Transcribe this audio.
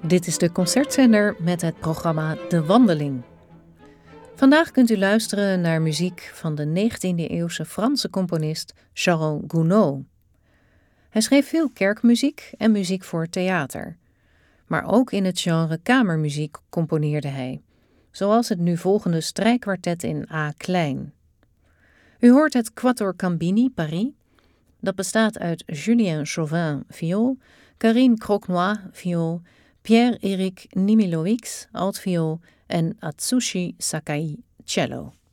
Dit is de Concertzender met het programma De Wandeling. Vandaag kunt u luisteren naar muziek van de 19e-eeuwse Franse componist Charles Gounod. Hij schreef veel kerkmuziek en muziek voor theater. Maar ook in het genre kamermuziek componeerde hij, zoals het nu volgende strijkkwartet in A klein. U hoort het Quatuor Cambini Paris. Dat bestaat uit Julien Chauvin viool, Karine Croquenoy viool, Pierre-Éric Nimilovics altviool en Atsushi Sakai cello.